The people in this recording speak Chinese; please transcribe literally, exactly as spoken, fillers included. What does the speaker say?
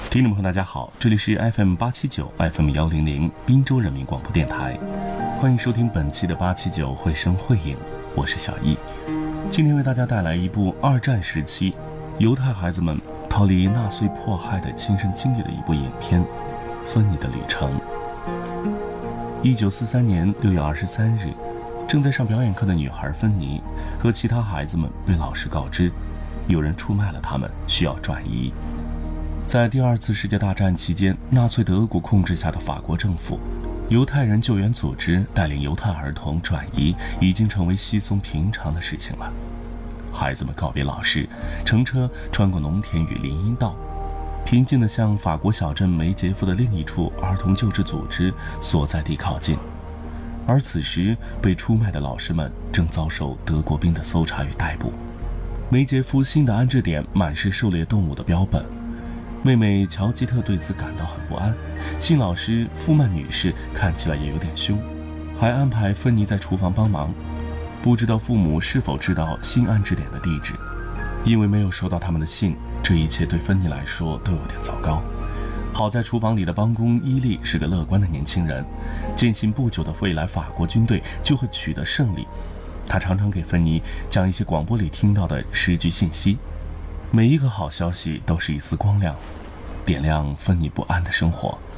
听众朋友大家好，这里是 F M 八七九 F M 幺零零滨州人民广播电台，欢迎收听本期的八七九绘声绘影，我是小易。今天为大家带来一部二战时期犹太孩子们逃离纳粹迫害的亲身经历的一部影片《芬妮的旅程》。一九四三年六月二十三日，正在上表演课的女孩芬妮和其他孩子们被老师告知，有人出卖了他们，需要转移。在第二次世界大战期间，纳粹德国控制下的法国政府、犹太人救援组织带领犹太儿童转移，已经成为稀松平常的事情了。孩子们告别老师，乘车穿过农田与林荫道，平静地向法国小镇梅杰夫的另一处儿童救治组织所在地靠近。而此时，被出卖的老师们正遭受德国兵的搜查与逮捕。梅杰夫新的安置点满是狩猎动物的标本。妹妹乔吉特对此感到很不安，新老师富曼女士看起来也有点凶，还安排芬妮在厨房帮忙。不知道父母是否知道新安置点的地址，因为没有收到他们的信，这一切对芬妮来说都有点糟糕。好在厨房里的帮工伊利是个乐观的年轻人，坚信不久的未来法国军队就会取得胜利。他常常给芬妮讲一些广播里听到的诗句信息，每一个好消息都是一丝光亮，点亮芬妮不安的生活。